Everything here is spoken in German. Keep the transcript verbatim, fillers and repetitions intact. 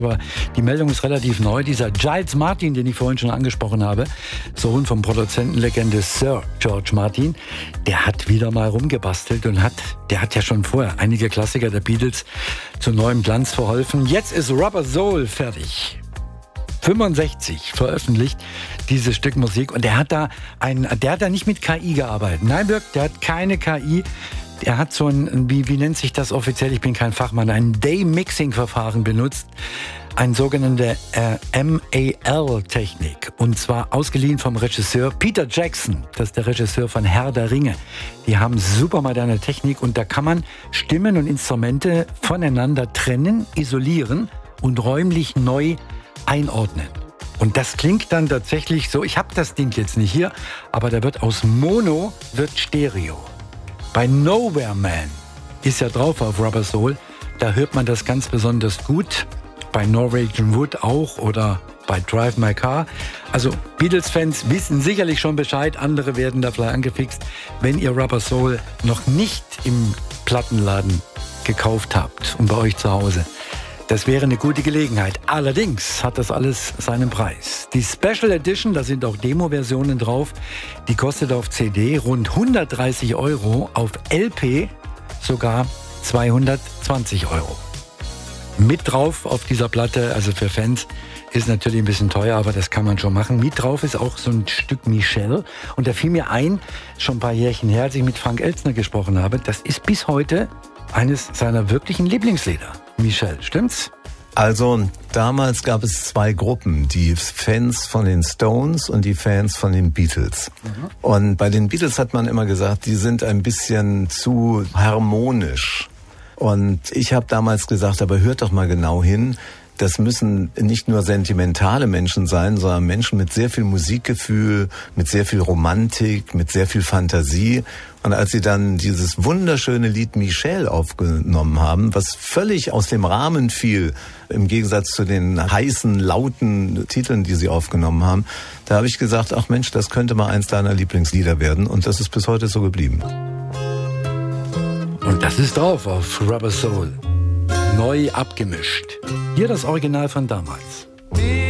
Aber die Meldung ist relativ neu. Dieser Giles Martin, den ich vorhin schon angesprochen habe, Sohn vom Produzentenlegende Sir George Martin, der hat wieder mal rumgebastelt und hat, der hat ja schon vorher einige Klassiker der Beatles zu neuem Glanz verholfen. Jetzt ist Rubber Soul fertig. fünfundsechzig veröffentlicht dieses Stück Musik und der hat da ein, der hat da nicht mit K I gearbeitet. Nein, wirklich, der hat keine K I. Er hat so ein, wie, wie nennt sich das offiziell, ich bin kein Fachmann, ein Day-Mixing-Verfahren benutzt, eine sogenannte äh, M A L-Technik. Und zwar ausgeliehen vom Regisseur Peter Jackson, das ist der Regisseur von Herr der Ringe. Die haben super moderne Technik und da kann man Stimmen und Instrumente voneinander trennen, isolieren und räumlich neu einordnen. Und das klingt dann tatsächlich so, ich habe das Ding jetzt nicht hier, aber da wird aus Mono, wird Stereo. Bei Nowhere Man ist ja drauf auf Rubber Soul, da hört man das ganz besonders gut. Bei Norwegian Wood auch oder bei Drive My Car. Also Beatles-Fans wissen sicherlich schon Bescheid, andere werden da vielleicht angefixt. Wenn ihr Rubber Soul noch nicht im Plattenladen gekauft habt und bei euch zu Hause, das wäre eine gute Gelegenheit. Allerdings hat das alles seinen Preis. Die Special Edition, da sind auch Demo-Versionen drauf, die kostet auf C D rund hundertdreißig Euro, auf L P sogar zweihundertzwanzig Euro. Mit drauf auf dieser Platte, also für Fans, ist natürlich ein bisschen teuer, aber das kann man schon machen. Mit drauf ist auch so ein Stück Michelle. Und da fiel mir ein, schon ein paar Jährchen her, als ich mit Frank Elstner gesprochen habe, das ist bis heute eines seiner wirklichen Lieblingslieder. Michelle, stimmt's? Also damals gab es zwei Gruppen, die Fans von den Stones und die Fans von den Beatles. Mhm. Und bei den Beatles hat man immer gesagt, die sind ein bisschen zu harmonisch. Und ich habe damals gesagt, aber hört doch mal genau hin, das müssen nicht nur sentimentale Menschen sein, sondern Menschen mit sehr viel Musikgefühl, mit sehr viel Romantik, mit sehr viel Fantasie. Und als sie dann dieses wunderschöne Lied Michelle aufgenommen haben, was völlig aus dem Rahmen fiel, im Gegensatz zu den heißen, lauten Titeln, die sie aufgenommen haben, da habe ich gesagt, ach Mensch, das könnte mal eins deiner Lieblingslieder werden. Und das ist bis heute so geblieben. Und das ist drauf auf Rubber Soul. Neu abgemischt. Hier das Original von damals.